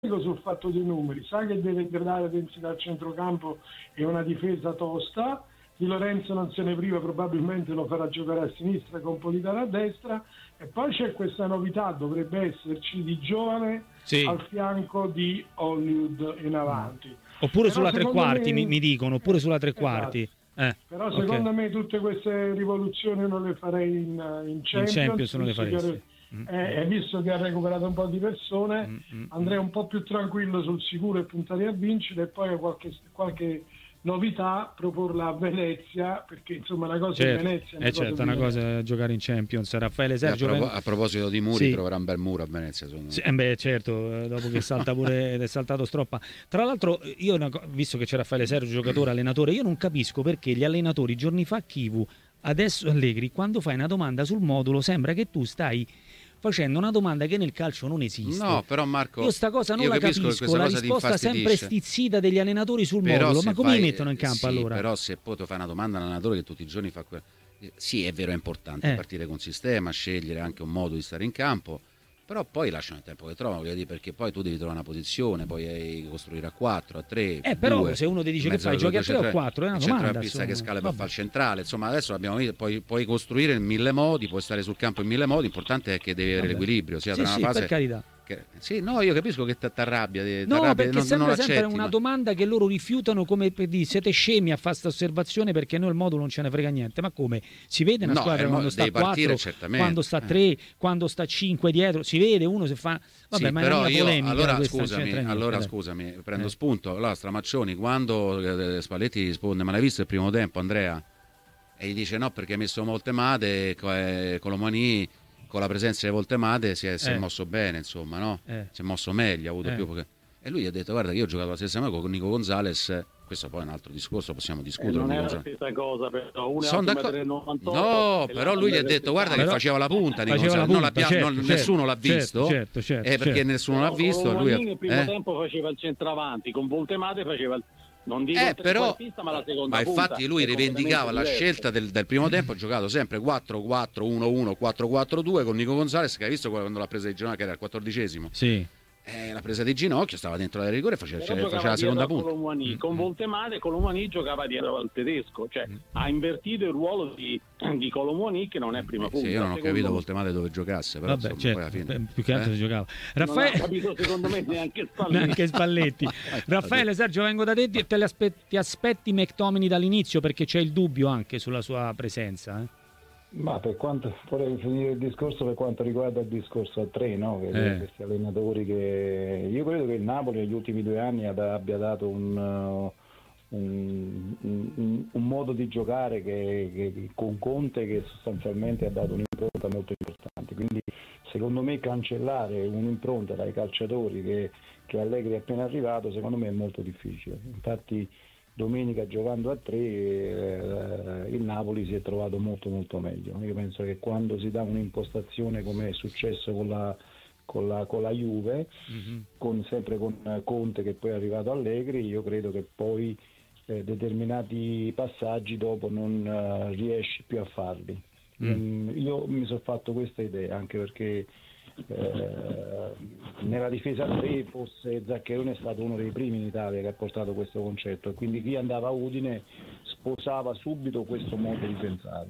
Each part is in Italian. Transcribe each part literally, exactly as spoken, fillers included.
sul fatto dei numeri, sa che deve dare densità al centrocampo e una difesa tosta. Di Lorenzo non se ne priva, probabilmente lo farà giocare a sinistra con Politano a destra, e poi c'è questa novità, dovrebbe esserci di giovane sì. al fianco di Hollywood in avanti. Mm. Oppure però sulla tre quarti me... mi, mi dicono, oppure sulla tre quarti. Esatto. Eh, però okay. secondo me tutte queste rivoluzioni non le farei in, in Champions, in Champions non le faresti. Mm. Eh, visto che ha recuperato un po' di persone, mm, mm, andrei un po' più tranquillo sul sicuro e puntare a vincere, e poi qualche, qualche novità proporla a Venezia, perché insomma una cosa certo. è Venezia, una, eh cosa, certo, una cosa è giocare in Champions. Raffaele Sergio, a, propo- a proposito di muri, sì. troverà un bel muro a Venezia, sì, eh beh, certo, dopo che salta pure è saltato Stroppa. Tra l'altro io, visto che c'è Raffaele Sergio, giocatore, allenatore, io non capisco perché gli allenatori giorni fa Chivu, adesso Allegri, quando fai una domanda sul modulo sembra che tu stai facendo una domanda che nel calcio non esiste. No, però Marco, io sta cosa non la capisco, la risposta sempre stizzita degli allenatori sul però modulo, ma come fai, li mettono in campo sì, allora? Però se poi tu fai una domanda all'allenatore che tutti i giorni fa que... sì, è vero, è importante eh. partire con sistema, scegliere anche un modo di stare in campo, però poi lasciano il tempo che trovano, voglio dire, perché poi tu devi trovare una posizione, poi costruire a quattro, a tre, eh però due, se uno ti dice che fai, giochi a tre o a quattro, è una domanda, pista che scala per fare il centrale, insomma adesso l'abbiamo visto, puoi, puoi costruire in mille modi, puoi stare sul campo in mille modi, l'importante è che devi avere Vabbè. l'equilibrio, sia sì, tra sì, una fase per carità. Che... sì, no, io capisco che ti arrabbia, no, perché non, sembra non sempre accetti, una ma... domanda che loro rifiutano, come per dire siete scemi a fare questa osservazione perché noi il modulo non ce ne frega niente, ma come? Si vede una no, squadra quando sta a quattro, quando sta a tre, eh. quando sta a cinque dietro, si vede uno se fa vabbè, sì, ma però è una io, polemica allora questa, scusami, niente, allora dai. scusami, prendo eh. spunto. Allora Stramaccioni quando eh, Spalletti risponde "ma l'hai visto il primo tempo, Andrea?" e gli dice "no, perché hai messo molte mate, eh, Colomani con la presenza di Voltemade si è, si è eh. mosso bene, insomma, no? Eh. Si è mosso meglio, ha avuto eh. più perché... e lui gli ha detto "guarda che io ho giocato la stessa cosa con Nico Gonzalez". Questo poi è un altro discorso, possiamo discutere. Eh, non è la stessa cosa, però uno Sono d'accordo. No, però lui gli ha detto "guarda che faceva la punta, Nico Gonzalez". Punta, non certo, non, certo, nessuno l'ha visto, certo, certo, eh, perché certo. nessuno l'ha visto. Con lui nel primo eh? tempo faceva il centravanti, con Voltemade faceva il non dico eh, il però, ma la seconda ma punta, infatti lui rivendicava la scelta del, del primo tempo, ha giocato sempre quattro quattro uno uno quattro quattro due con Nico Gonzalez, che hai visto quando l'ha presa di ginocchio, che era il quattordicesimo. Sì. Eh, la presa di ginocchio, stava dentro la rigore e faceva, faceva la seconda punta. Colomani. Con Voltemade Colomani giocava dietro al tedesco, cioè mm. ha invertito il ruolo di, di Colomani, che non è prima punta. Sì, io non ho capito me. Voltemade dove giocasse, però Vabbè, insomma, certo, poi alla fine più che altro eh? si giocava. Raffaele... Non ho capito secondo me neanche Spalletti. neanche Spalletti. Raffaele Sergio, vengo da te, te li aspetti, ti aspetti McTominay dall'inizio, perché c'è il dubbio anche sulla sua presenza, eh? Ma per quanto vorrei finire il discorso per quanto riguarda il discorso a tre, no? Che eh. questi allenatori che io credo che il Napoli negli ultimi due anni abbia dato un, uh, un, un, un modo di giocare che, che con Conte che sostanzialmente ha dato un'impronta molto importante, quindi secondo me cancellare un'impronta dai calciatori che, che Allegri è appena arrivato secondo me è molto difficile. Infatti domenica giocando a tre eh, il Napoli si è trovato molto molto meglio. Io penso che quando si dà un'impostazione come è successo con la, con la, con la Juve, mm-hmm. con, sempre con Conte che poi è arrivato Allegri, io credo che poi eh, determinati passaggi dopo non uh, riesci più a farli. Mm. Mm, io mi sono fatto questa idea anche perché Eh, nella difesa a tre forse Zaccherone è stato uno dei primi in Italia che ha portato questo concetto e quindi chi andava a Udine sposava subito questo modo di pensare,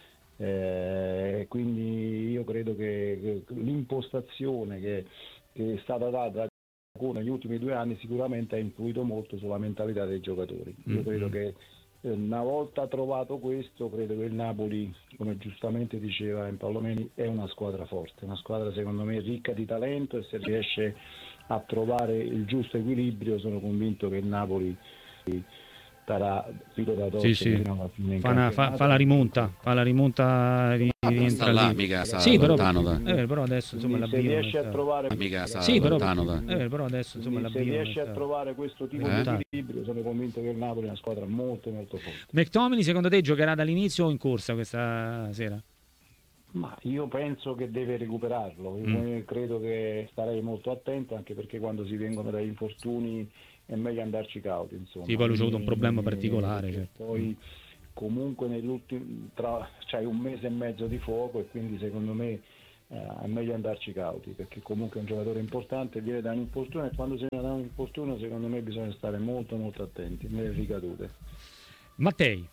eh, quindi io credo che, che l'impostazione che, che è stata data negli ultimi due anni sicuramente ha influito molto sulla mentalità dei giocatori. Io mm-hmm. credo che una volta trovato questo, credo che il Napoli, come giustamente diceva Paolomeni, è una squadra forte, una squadra secondo me ricca di talento e se riesce a trovare il giusto equilibrio sono convinto che il Napoli starà filo da sì, sì. fino alla fine. Fa, una, fa, fa la rimonta, fa la rimonta ri, ah, sta là, mica sta sì, lontano però, da... eh, però adesso insomma la se riesce a trovare mica sta sì, lontano però, da... eh, però adesso insomma la se riesce a trovare questo tipo eh? di equilibrio sono convinto che il Napoli è una squadra molto molto forte. McTominay secondo te giocherà dall'inizio o in corsa questa sera? Ma io penso che deve recuperarlo, io mm. credo che starei molto attento anche perché quando si vengono dagli infortuni è meglio andarci cauti, insomma. Sì, poi lui ha avuto un problema particolare. E, certo. Poi comunque nell'ultimo tra c'hai un mese e mezzo di fuoco e quindi secondo me è meglio andarci cauti, perché comunque è un giocatore importante, viene da un infortunio, e quando si viene da un infortunio secondo me bisogna stare molto molto attenti nelle ricadute. Mattei.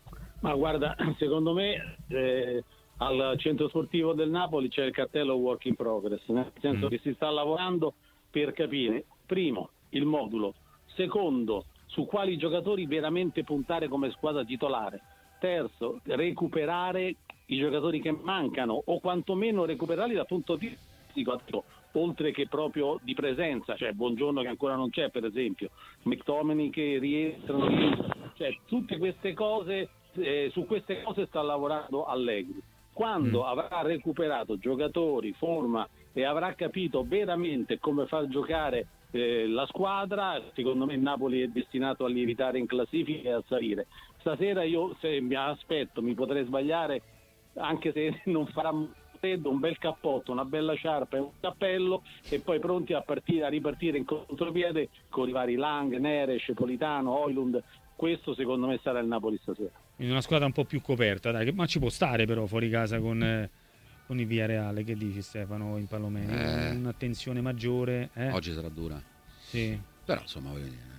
Ma guarda, secondo me eh, al centro sportivo del Napoli c'è il cartello work in progress, nel senso mm. che si sta lavorando per capire, primo, il modulo, secondo, su quali giocatori veramente puntare come squadra titolare, terzo, recuperare i giocatori che mancano, o quantomeno recuperarli dal punto di vista oltre che proprio di presenza, cioè Buongiorno che ancora non c'è per esempio, McTominay che rientrano, cioè tutte queste cose, eh, su queste cose sta lavorando Allegri. Quando mm. avrà recuperato giocatori, forma e avrà capito veramente come far giocare eh, la squadra, secondo me il Napoli è destinato a lievitare in classifica e a salire. Stasera io, se mi aspetto, mi potrei sbagliare, anche se non farà freddo, un bel cappotto, una bella sciarpa e un cappello, e poi pronti a partire, a ripartire in contropiede con i vari Lang, Neres, Politano, Højlund. Questo secondo me sarà il Napoli stasera. In una squadra un po' più coperta, dai, ma ci può stare però fuori casa con, eh, con il Villarreal. Che dici Stefano Impallomeni? Eh, Un'attenzione maggiore. Eh? Oggi sarà dura. Sì. Però insomma voglio dire,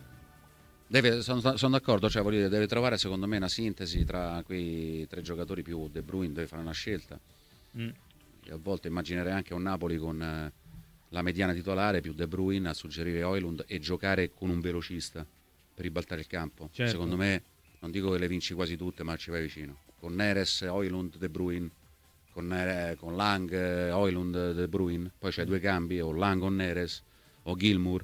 deve, sono, sono d'accordo, cioè voglio dire, deve trovare secondo me una sintesi tra quei tre giocatori più De Bruyne, deve fare una scelta. Mm. A volte immaginerei anche un Napoli con eh, la mediana titolare più De Bruyne a suggerire Højlund e giocare con un velocista per ribaltare il campo. Certo. Secondo me, non dico che le vinci quasi tutte, ma ci vai vicino. Con Neres, Højlund, De Bruyne, con, eh, con Lang, Højlund, De Bruyne, poi c'hai due cambi, o Lang con Neres, o Gilmour,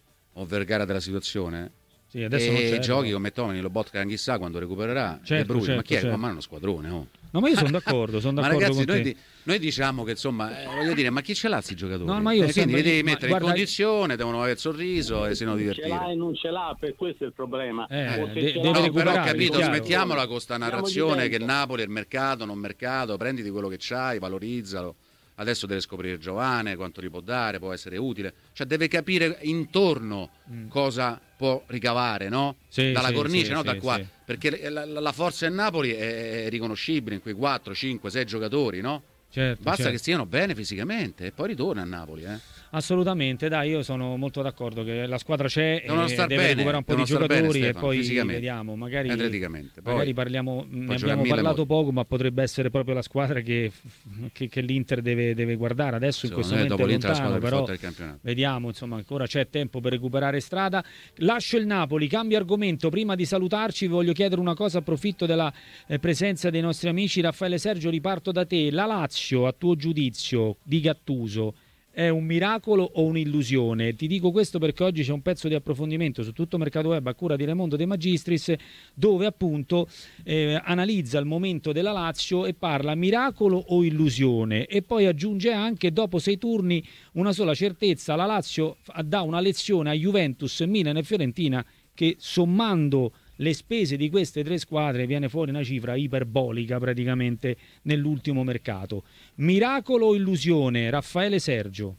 o Vergara della situazione. Sì, adesso e non c'è, giochi no. con Mettomani, lo Botka chissà quando recupererà. Certo, De Bruyne, certo, ma chi è? certo. Ma è uno squadrone, oh. No, ma io sono d'accordo, sono d'accordo. Ma ragazzi, con noi, te. di, noi diciamo che insomma, eh, voglio dire, ma chi ce l'ha questi giocatori? No, ma io eh, quindi sempre, li devi ma, mettere guarda, in condizione, devono avere il sorriso e se no Ce divertire. l'ha e non ce l'ha, per questo è il problema. Eh, O se de- ce deve l'ha- No, però ho recuperare, capito, chiaro. smettiamola con sta narrazione di che il tempo. Napoli è il mercato, non mercato, prenditi quello che c'hai, valorizzalo. Adesso deve scoprire Giovane, quanto gli può dare, può essere utile. Cioè deve capire intorno mm. cosa può ricavare, no? Sì, Dalla sì, cornice, sì, no? sì, Da qua. sì. Perché la, la forza del Napoli è riconoscibile in quei quattro, cinque, sei giocatori, no? Certo, Basta certo. che stiano bene fisicamente e poi ritorna a Napoli, eh. Assolutamente, dai, io sono molto d'accordo che la squadra c'è e Devono star deve bene, recuperare un po' di devono star giocatori bene, e Stefano, poi fisicamente, vediamo, magari, atleticamente. Poi- magari parliamo, ne gioca abbiamo mille parlato modi. poco, ma potrebbe essere proprio la squadra che, che, che l'Inter deve, deve guardare adesso. In questo Secondo me momento è dopo l'Inter è la lontano, squadra più però forte del campionato. vediamo, insomma, ancora c'è tempo per recuperare strada. Lascio il Napoli, cambio argomento. Prima di salutarci vi voglio chiedere una cosa, approfitto della eh, presenza dei nostri amici. Raffaele Sergio, riparto da te. La Lazio, a tuo giudizio, di Gattuso, è un miracolo o un'illusione? Ti dico questo perché oggi c'è un pezzo di approfondimento su Tutto Mercato Web a cura di Raimondo De Magistris, dove appunto eh, analizza il momento della Lazio e parla miracolo o illusione, e poi aggiunge anche: dopo sei turni una sola certezza, la Lazio dà una lezione a Juventus, Milan e Fiorentina, che sommando le spese di queste tre squadre viene fuori una cifra iperbolica praticamente nell'ultimo mercato. Miracolo o illusione? Raffaele Sergio.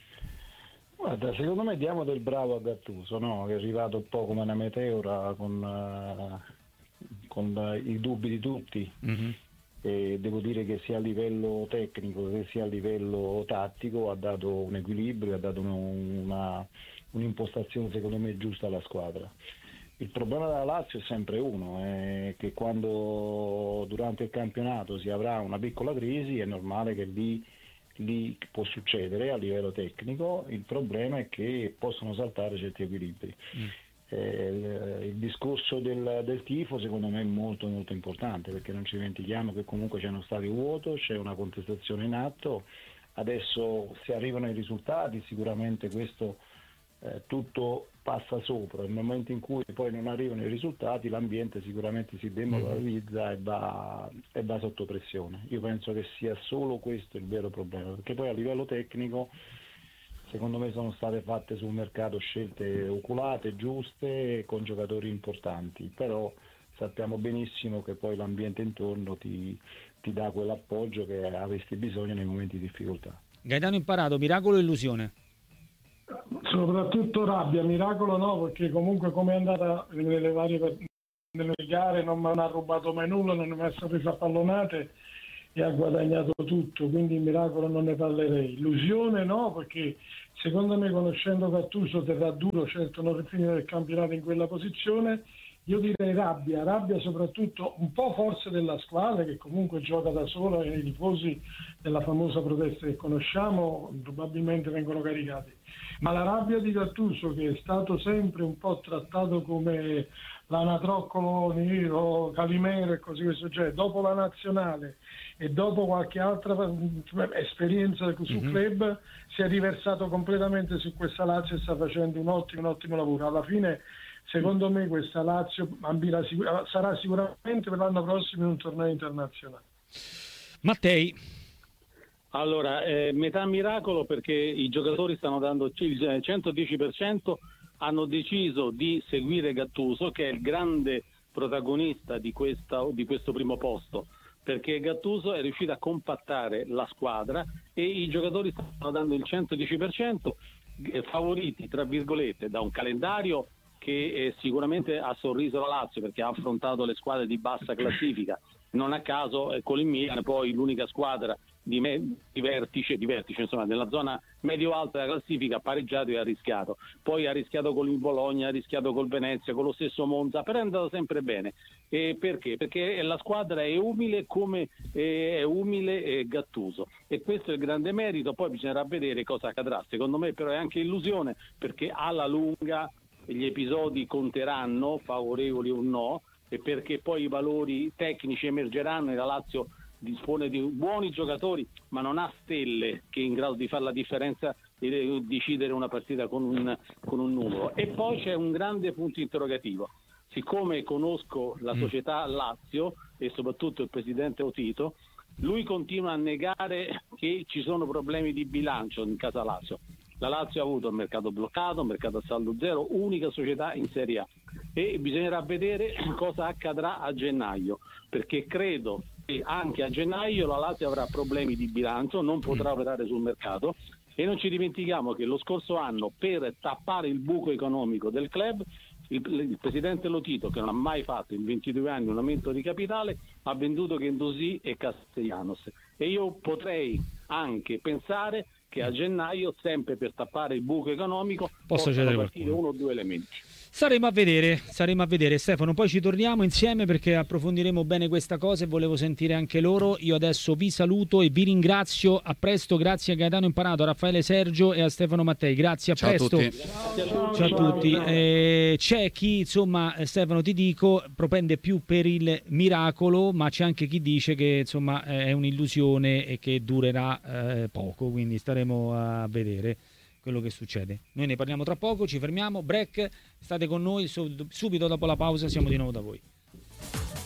Guarda, secondo me diamo del bravo a Gattuso, no? Che è arrivato un po' come una meteora con, uh, con uh, i dubbi di tutti. Mm-hmm. E devo dire che sia a livello tecnico che sia a livello tattico ha dato un equilibrio, ha dato una, un'impostazione secondo me giusta alla squadra. Il problema della Lazio è sempre uno, è che quando durante il campionato si avrà una piccola crisi è normale che lì, lì può succedere a livello tecnico. Il problema è che possono saltare certi equilibri. Mm. Eh, il, il discorso del, del tifo secondo me è molto molto importante, perché non ci dimentichiamo che comunque c'è uno stadio vuoto, c'è una contestazione in atto. Adesso se arrivano i risultati sicuramente questo eh, tutto passa sopra. Nel momento in cui poi non arrivano i risultati l'ambiente sicuramente si demoralizza e va, e va sotto pressione. Io penso che sia solo questo il vero problema, perché poi a livello tecnico secondo me sono state fatte sul mercato scelte oculate, giuste, con giocatori importanti, però sappiamo benissimo che poi l'ambiente intorno ti, ti dà quell'appoggio che avresti bisogno nei momenti di difficoltà. Gaetano Imparato, miracolo o illusione? Soprattutto rabbia, miracolo no, perché comunque come è andata nelle varie nelle gare non mi ha rubato mai nulla, non mi ha sapere fare pallonate, e ha guadagnato tutto, quindi il miracolo non ne parlerei. Illusione no, perché secondo me, conoscendo Gattuso, terrà duro certo non finire il campionato in quella posizione. Io direi rabbia, rabbia soprattutto un po' forse della squadra che comunque gioca da sola e i tifosi della famosa protesta che conosciamo probabilmente vengono caricati. Ma la rabbia di Gattuso, che è stato sempre un po' trattato come l'anatroccolo nero, Calimero e così questo genere, dopo la nazionale e dopo qualche altra esperienza sul mm-hmm. club, si è riversato completamente su questa Lazio e sta facendo un ottimo, un ottimo lavoro. Alla fine, secondo me, questa Lazio sarà sicuramente per l'anno prossimo in un torneo internazionale. Mattei. Allora, eh, metà miracolo, perché i giocatori stanno dando il centodieci per cento, hanno deciso di seguire Gattuso, che è il grande protagonista di, questa, di questo primo posto, perché Gattuso è riuscito a compattare la squadra e i giocatori stanno dando il centodieci per cento, favoriti, tra virgolette, da un calendario che eh, sicuramente ha sorriso la Lazio, perché ha affrontato le squadre di bassa classifica. Non a caso eh, con il Milan poi l'unica squadra di, me, di vertice, di vertice insomma, nella zona medio-alta della classifica, ha pareggiato e ha rischiato. Poi ha rischiato con il Bologna, ha rischiato col Venezia, con lo stesso Monza, però è andato sempre bene. E perché? Perché la squadra è umile come eh, è umile eh, Gattuso, e questo è il grande merito. Poi bisognerà vedere cosa accadrà. Secondo me però è anche illusione, perché alla lunga gli episodi conteranno, favorevoli o no, e perché poi i valori tecnici emergeranno e la Lazio dispone di buoni giocatori, ma non ha stelle che è in grado di fare la differenza e decidere una partita con un, con un numero. E poi c'è un grande punto interrogativo. Siccome conosco la società Lazio e soprattutto il presidente Otito, lui continua a negare che ci sono problemi di bilancio in casa Lazio. La Lazio ha avuto il mercato bloccato, un mercato a saldo zero, unica società in Serie A, e bisognerà vedere cosa accadrà a gennaio, perché credo che anche a gennaio la Lazio avrà problemi di bilancio, non potrà operare sul mercato, e non ci dimentichiamo che lo scorso anno, per tappare il buco economico del club, il, il presidente Lotito, che non ha mai fatto in ventidue anni un aumento di capitale, ha venduto Guendouzi e Castellanos, e io potrei anche pensare che a gennaio, sempre per tappare il buco economico, posso possano partire qualcuno. uno o due elementi. Saremo a vedere, saremo a vedere Stefano, poi ci torniamo insieme perché approfondiremo bene questa cosa e volevo sentire anche loro. Io adesso vi saluto e vi ringrazio, a presto, grazie a Gaetano Imparato, a Raffaele Sergio e a Stefano Mattei, grazie, a Ciao presto. A tutti. Ciao, Ciao a tutti. Eh, c'è chi, insomma, Stefano, ti dico, propende più per il miracolo, ma c'è anche chi dice che insomma è un'illusione e che durerà eh, poco, quindi staremo a vedere quello che succede. Noi ne parliamo tra poco, ci fermiamo, break, state con noi, subito dopo la pausa siamo di nuovo da voi.